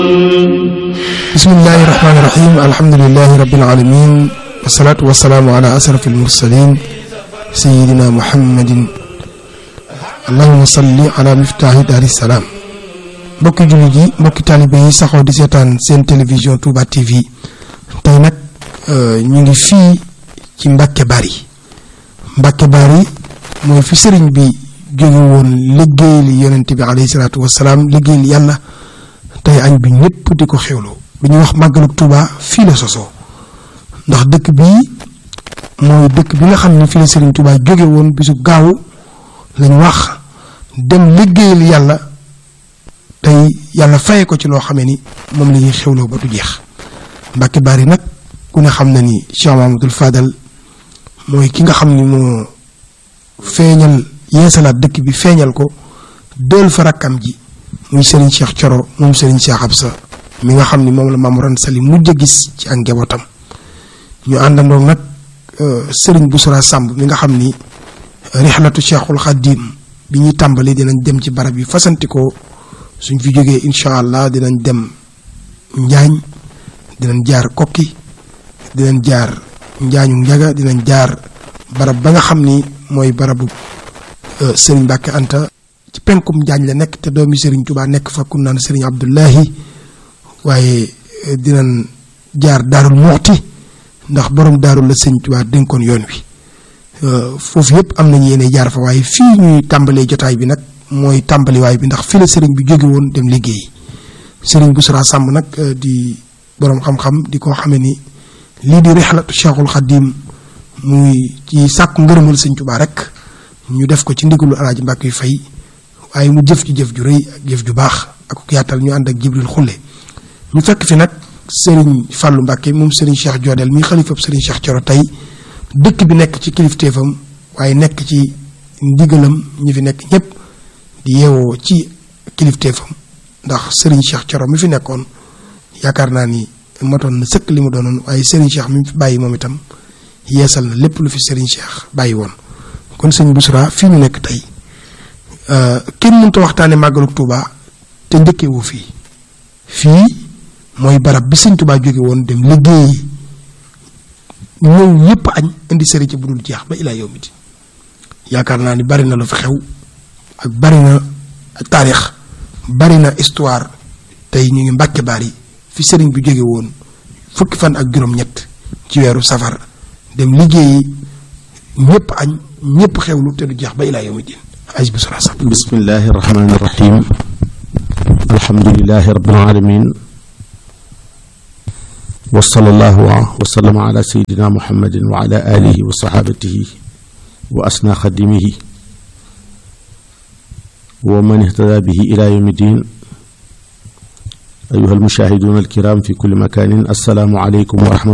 bismillahi rahmaani rahim alhamdulillahi rabbil alamin wasalaatu wasalaamu ala asrafil mursalin sayyidina muhammadin allahumma salli ala miftaahi daari salaam. mbokki jullit yi mbokki taalibe yi saxoo di seetaan seen télévision Touba TV tey nag ñu ngi fii ci Mbacke Bari. Mbacke Bari mooy fi sëriñ bi jóge woon liggéeyal yonent bi alayhi salaatu wasalaam liggéeyal yàlla tey añ bi ñëpp di ko xewloo bi ñuy wax màggalug Touba fii la sosoo ndax dëkk bii mooy dëkk bi nga xam ne fii la sëriñ Touba jóge woon bisu gaaw lañ wax dem liggéeyal yàlla tey yàlla faye ko ci loo xamee ni moom la ñuy xewloo ba du jeex. Mbacke Bari nag ku ne xam na ni Cheikh Mamadou Fadal mooy ki nga xam ni moo feeñal yeesalaat dëkk bi feeñal ko dël fa rakkam ji muy Serigne Cheikh Thioro moom Serigne Cheikh Absa mi nga xam ni moom la Mamour Anta Sali mujj a gis ci ak njabootam ñu àndandoo nag Serigne Boussra Samb mi nga xam ni rixlatu Cheikhul Khadim bi ñuy tàmbali dinañ dem ci barab yi fasantikoo suñ fi jógee incha allah dinañ dem Njaañ dinañ jaar Kokki dinañ jaar Njaañu Njaga dinañ jaar barab ba nga xam ni mooy barabu Serigne Mbacke Anta ci penkum Njaañ la nekk te doomi Serigne Touba nekk fa ku naan Serigne Abdullahi waaye dinañ jaar Daarul Muxti ndax borom daarul la Serigne Touba dénkoon yoon wi foofu yëpp am nañu yéene jaar fa waaye fii ñuy tàmbalee jotaay bi nag mooy tàmbaliwaay bi ndax fi la Serigne bi jóge woon dem liggéey Serigne Boussra Samb nag di borom xam-xam di ko xamee ni lii di rixlatu Cheikhul Khadim muy ci sàkku ngërëmal Serigne Touba rek ñu def ko ci ndigalu Alaaji Mbàkke yu fay waaye mu jëf ci jëf ju rëy ak jëf ju baax ak yaatal ñu ànd ak Jibril Xulle ñu fekk fi nag Serigne Fallou Mbacke moom Serigne Cheikh Jodel mi xalifab Serigne Cheikh Thioro tey dëkk bi nekk ci kilifteefam waaye nekk ci ndigalam ñi fi nekk ñëpp di yeewoo ci kilifteefam ndax Serigne Cheikh Thioro mi fi nekkoon yaakaar naa ni matoon na sëkk li mu doonoon waaye Serigne Cheikh mi fi bàyyi moom itam yeesal na lépp lu fi Serigne Cheikh bàyyi woon kon sëñ Boussra fii ñu nekk tey kenn mënut a waxtaane màggalug Touba te njëkkee wu fii mooy barab bi sëñ Touba jóge woon dem liggéeyi ñëw yëpp añ indi sëriñ ci bu dul jeex ba ilaa yawmi din yaakaar naa ni bari na lu fi xew ak bari na taarix bari na histoire tey ñu ngi Mbacke Bari fi sëriñ bi jóge woon fukki fan ak juróom-ñett ci weeru safar dem liggéeyi ñëpp añ ñëpp xewlu te du jeex ba ilaa yawmi din aj Boussra Samb. bismillahi rahmaani rahim alhamdulillahi rabbil alamin wa sallallahu wa sallama ala sayyidina muhammadin wa ala alihi wa sahabatihi wa asna xadimihi wa man ihtada bihi ila yawmi din ayuha almushahiduna alkiram fi kulli makanin assalaamu alaykum wa rahmatullahi